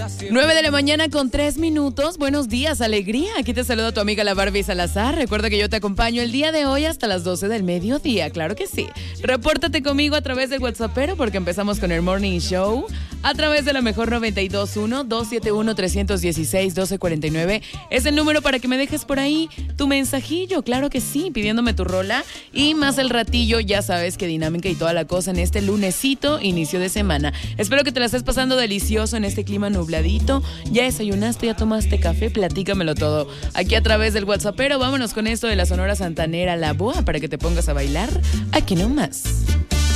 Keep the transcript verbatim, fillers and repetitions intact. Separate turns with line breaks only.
nueve de la mañana con tres minutos. Buenos días, alegría. Aquí te saluda tu amiga la Barbie Salazar. Recuerda que yo te acompaño el día de hoy hasta las doce del mediodía. Claro que sí. Repórtate conmigo a través del WhatsAppero porque empezamos con el Morning Show. A través de la mejor noventa y dos punto uno, dos siete uno, tres uno seis, uno dos cuatro nueve. Es el número para que me dejes por ahí tu mensajillo. Claro que sí, pidiéndome tu rola. Y más el ratillo, ya sabes que dinámica y toda la cosa en este lunesito, inicio de semana. Espero que te la estés pasando delicioso en este clima nubladito. ¿Ya desayunaste? ¿Ya tomaste café? Platícamelo todo aquí a través del WhatsAppero. Vámonos con esto de la Sonora Santanera, La Boa, para que te pongas a bailar aquí nomás.